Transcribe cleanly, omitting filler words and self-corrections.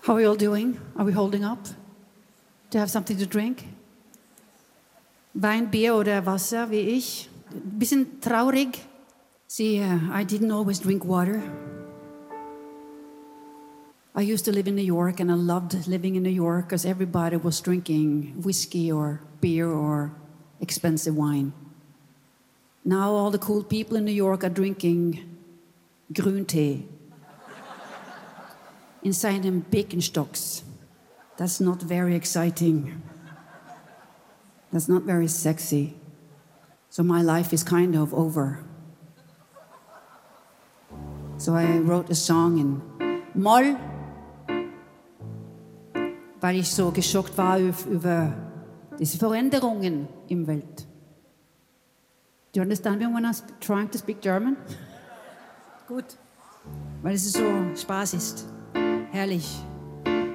How are you all doing? Are we holding up? Do you have something to drink? Wein, Bier oder Wasser, wie ich? Bisschen traurig. See, I didn't always drink water. I used to live in New York, and I loved living in New York because everybody was drinking whiskey or beer or expensive wine. Now all the cool people in New York are drinking green tea inside them Birkenstocks. That's not very exciting. That's not very sexy. So my life is kind of over. So I wrote a song in Moll, weil ich so geschockt war über diese Veränderungen im Welt. Do you understand me when I'm trying to speak German? Gut. Weil es so Spaß ist. Herrlich.